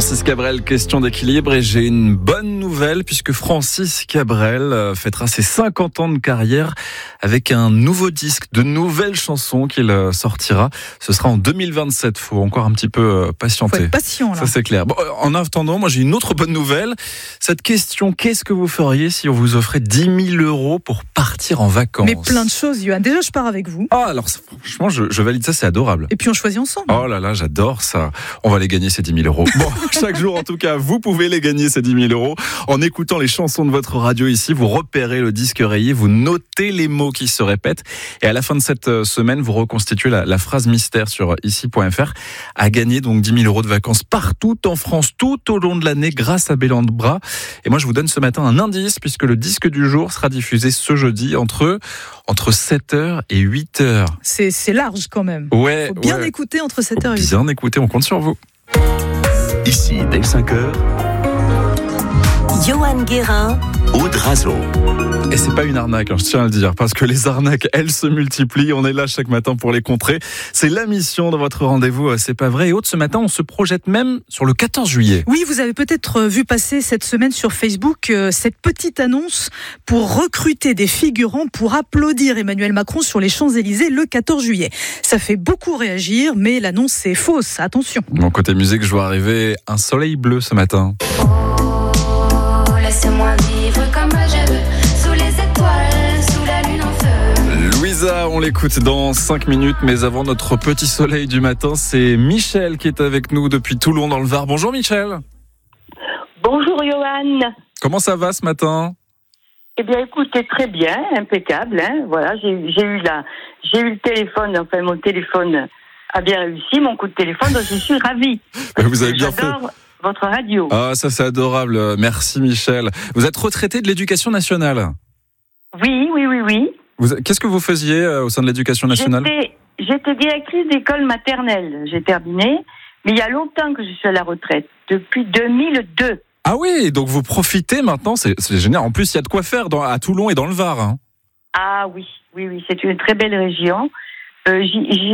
Francis Cabrel, question d'équilibre, et j'ai une bonne nouvelle puisque Francis Cabrel fêtera ses 50 ans de carrière avec un nouveau disque, de nouvelles chansons qu'il sortira. Ce sera en 2027, faut encore un petit peu patienter. Faut être patient là. Ça c'est clair. Bon, en attendant, moi j'ai une autre bonne nouvelle. Cette question, qu'est-ce que vous feriez si on vous offrait 10 000 euros pour partir en vacances? Mais plein de choses, Yoann. Déjà, je pars avec vous. Ah, alors franchement, je valide ça, c'est adorable. Et puis on choisit ensemble. Oh là là, j'adore ça. On va les gagner ces 10 000 euros. Bon, chaque jour en tout cas, vous pouvez les gagner ces 10 000 euros. En écoutant les chansons de votre radio ici, vous repérez le disque rayé, vous notez les mots qui se répètent. Et à la fin de cette semaine, vous reconstituez la phrase mystère sur ici.fr. À gagner donc 10 000 euros de vacances partout en France, tout au long de l'année, grâce à Bélan de Bras. Et moi, je vous donne ce matin un indice, puisque le disque du jour sera diffusé ce jeudi entre 7h et 8h. C'est large quand même. Ouais. Faut bien écouter entre 7h et 8h. Bien écouter, on compte sur vous. Ici, dès 5h, Yoann Guérin, Aude Razo. Et c'est pas une arnaque, je tiens à le dire, parce que les arnaques, elles se multiplient. On est là chaque matin pour les contrer. C'est la mission de votre rendez-vous, c'est pas vrai. Et Aude, ce matin, on se projette même sur le 14 juillet. Oui, vous avez peut-être vu passer cette semaine sur Facebook cette petite annonce pour recruter des figurants pour applaudir Emmanuel Macron sur les Champs-Élysées le 14 juillet. Ça fait beaucoup réagir, mais l'annonce est fausse, attention. Bon, côté musique, je vois arriver un soleil bleu ce matin. Laissez-moi vivre comme je veux, sous les étoiles, sous la lune en feu. Louisa, on l'écoute dans 5 minutes, mais avant notre petit soleil du matin, c'est Michel qui est avec nous depuis Toulon dans le Var. Bonjour Michel. Bonjour Yoann. Comment ça va ce matin? Eh bien écoutez, très bien, impeccable. Voilà, j'ai eu le téléphone, enfin mon téléphone a bien réussi, mon coup de téléphone, donc je suis ravie. Vous avez bien fait. J'adore votre radio. Ah, ça c'est adorable. Merci Michel. Vous êtes retraité de l'Éducation nationale? Oui. Qu'est-ce que vous faisiez au sein de l'Éducation nationale? J'étais directrice d'école maternelle. J'ai terminé, mais il y a longtemps que je suis à la retraite, depuis 2002. Ah oui, donc vous profitez maintenant, c'est génial. En plus, il y a de quoi faire à Toulon et dans le Var. Hein. Ah oui, c'est une très belle région. Je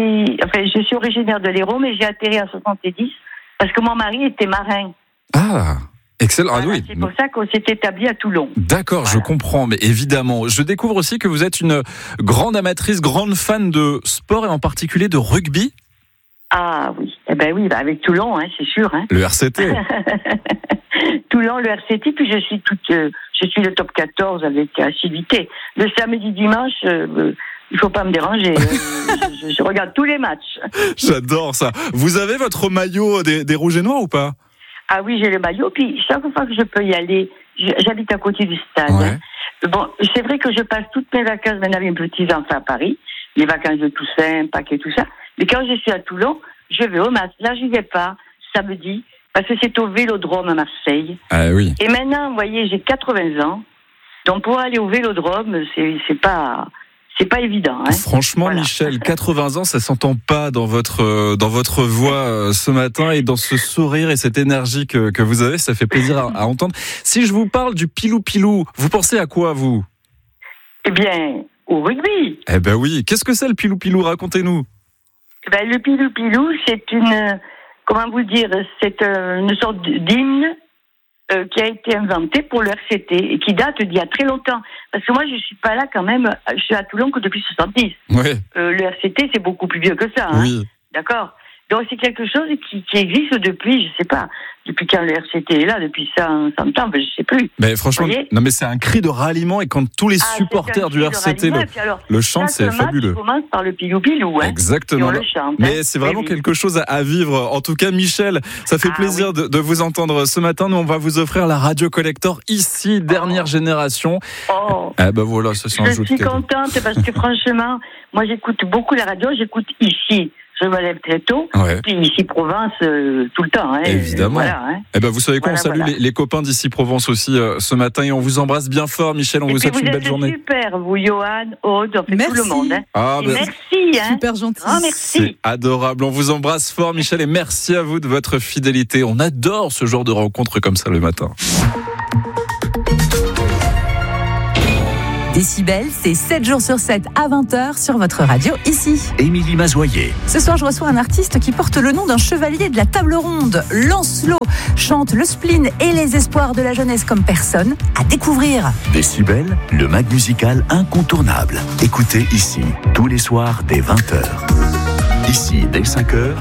suis originaire de l'Hérault, mais j'ai atterri en 70 parce que mon mari était marin. Ah, excellent. Voilà, ah oui. C'est pour ça qu'on s'est établi à Toulon. D'accord, voilà. Je comprends, mais évidemment. Je découvre aussi que vous êtes une grande amatrice, grande fan de sport et en particulier de rugby. Ah oui, avec Toulon, c'est sûr. Le RCT. Toulon, le RCT, puis je suis le top 14 avec assiduité. Le samedi, dimanche, il faut pas me déranger. Je regarde tous les matchs. J'adore ça. Vous avez votre maillot des Rouges et Noirs ou pas? Ah oui, j'ai le maillot. Puis chaque fois que je peux y aller, j'habite à côté du stade. Ouais. Bon, c'est vrai que je passe toutes mes vacances maintenant avec mes petits-enfants à Paris, les vacances de Toussaint, Pâques et tout ça. Mais quand je suis à Toulon, je vais au match. Là, j'y vais pas samedi parce que c'est au Vélodrome à Marseille. Ah oui. Et maintenant, vous voyez, j'ai 80 ans. Donc pour aller au Vélodrome, c'est pas évident. Franchement, voilà. Michel, 80 ans, ça s'entend pas dans votre voix ce matin et dans ce sourire et cette énergie que vous avez. Ça fait plaisir à entendre. Si je vous parle du pilou-pilou, vous pensez à quoi, vous? Eh bien, au rugby. Eh ben oui. Qu'est-ce que c'est le pilou-pilou? Racontez-nous. Eh ben, le pilou-pilou, c'est une sorte d'hymne qui a été inventé pour le RCT et qui date d'il y a très longtemps. Parce que moi, je suis pas là quand même, je suis à Toulon que depuis 70. Ouais. Le RCT, c'est beaucoup plus vieux que ça. Oui. D'accord. Donc c'est quelque chose qui existe depuis, je sais pas, depuis quand le RCT est là, depuis 100 ans, je sais plus. Mais franchement, non mais c'est un cri de ralliement et quand tous les supporters du RCT le chantent, c'est fabuleux. On commence par le pilou-pilou. Exactement. Et on le chante, mais c'est vraiment quelque chose à vivre. En tout cas, Michel, ça fait plaisir de vous entendre ce matin. Nous, on va vous offrir la Radio Collector ici, dernière génération. Ah ben voilà, ça c'est un jeu de cadeau. Je suis contente parce que franchement, moi j'écoute beaucoup la radio, j'écoute ici. Je me lève très tôt, puis ici Provence tout le temps. Évidemment. Voilà, Eh ben vous savez quoi, on salue les copains d'ici Provence aussi ce matin et on vous embrasse bien fort, Michel. On vous souhaite une belle journée. Super, vous, Yoann, Aude, tout le monde. Merci. Super gentil. Merci. C'est adorable. On vous embrasse fort, Michel, et merci à vous de votre fidélité. On adore ce genre de rencontres comme ça le matin. Décibel, c'est 7 jours sur 7 à 20h sur votre radio ici. Émilie Mazoyer. Ce soir, je reçois un artiste qui porte le nom d'un chevalier de la table ronde. Lancelot chante le spleen et les espoirs de la jeunesse comme personne. À découvrir. Décibel, le mag musical incontournable. Écoutez ici, tous les soirs dès 20h. Ici, dès 5h.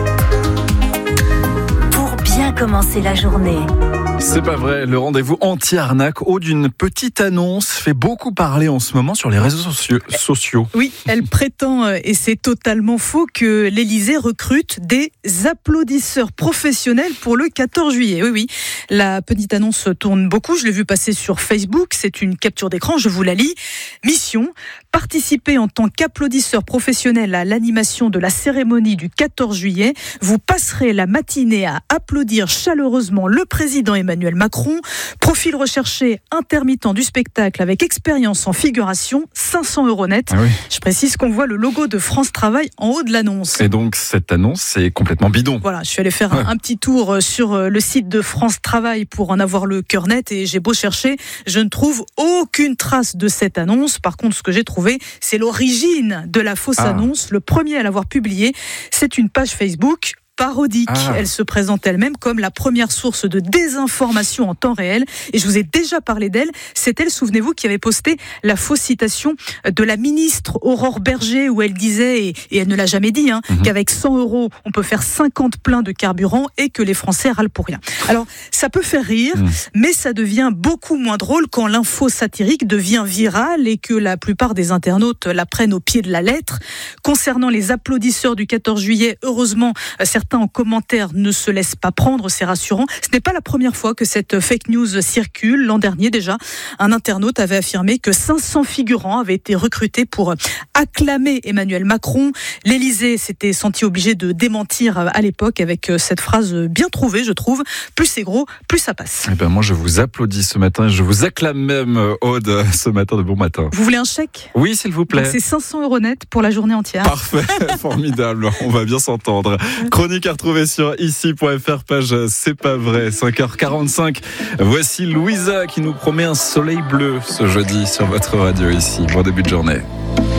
Pour bien commencer la journée. C'est pas vrai, le rendez-vous anti-arnaque haut d'une petite annonce fait beaucoup parler en ce moment sur les réseaux sociaux. Oui, elle prétend, et c'est totalement faux, que l'Élysée recrute des applaudisseurs professionnels pour le 14 juillet. Oui, la petite annonce tourne beaucoup, je l'ai vu passer sur Facebook, c'est une capture d'écran, je vous la lis. Mission, participer en tant qu'applaudisseur professionnel à l'animation de la cérémonie du 14 juillet. Vous passerez la matinée à applaudir chaleureusement le président Emmanuel Macron. Profil recherché, intermittent du spectacle avec expérience en figuration, 500 € net. Ah oui. Je précise qu'on voit le logo de France Travail en haut de l'annonce. Et donc cette annonce, c'est complètement bidon. Voilà, je suis allée faire un petit tour sur le site de France Travail pour en avoir le cœur net et j'ai beau chercher, je ne trouve aucune trace de cette annonce. Par contre, ce que j'ai trouvé, c'est l'origine de la fausse annonce. Le premier à l'avoir publiée, c'est une page Facebook parodique. Elle se présente elle-même comme la première source de désinformation en temps réel. Et je vous ai déjà parlé d'elle. C'est elle, souvenez-vous, qui avait posté la fausse citation de la ministre Aurore Berger où elle disait, et elle ne l'a jamais dit, qu'avec 100 €, on peut faire 50 pleins de carburant et que les Français râlent pour rien. Alors, ça peut faire rire, mais ça devient beaucoup moins drôle quand l'info satirique devient virale et que la plupart des internautes la prennent au pied de la lettre. Concernant les applaudisseurs du 14 juillet, heureusement, certains en commentaire ne se laissent pas prendre, c'est rassurant. Ce n'est pas la première fois que cette fake news circule. L'an dernier déjà, un internaute avait affirmé que 500 figurants avaient été recrutés pour acclamer Emmanuel Macron. L'Élysée s'était senti obligé de démentir à l'époque avec cette phrase bien trouvée, je trouve. Plus c'est gros, plus ça passe. Eh ben moi, je vous applaudis ce matin. Je vous acclame même, Aude, ce matin de bon matin. Vous voulez un chèque ? Oui, s'il vous plaît. Donc c'est 500 € net pour la journée entière. Parfait, formidable. On va bien s'entendre. Chronique à retrouver sur ici.fr, page C'est pas vrai, 5h45. Voici Louisa qui nous promet un soleil bleu ce jeudi sur votre radio ici. Bon début de journée.